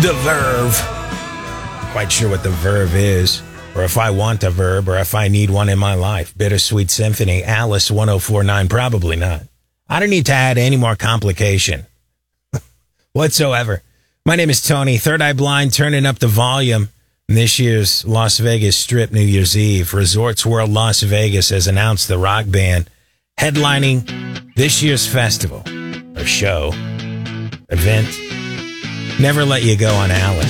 The Verve. Quite sure what the verve is, or if I want a verb, or if I need one in my life. Bittersweet Symphony, Alice 1049, probably not. I don't need to add any more complication whatsoever. My name is Tony, Third Eye Blind, turning up the volume. This year's Las Vegas Strip New Year's Eve, Resorts World Las Vegas has announced the rock band headlining this year's festival, or show, event. Never Let You Go on Alice.